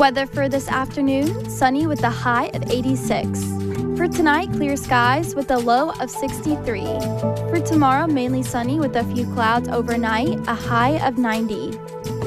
Weather for this afternoon, sunny with a high of 86. For tonight, clear skies with a low of 63. For tomorrow, mainly sunny with a few clouds overnight, a high of 90.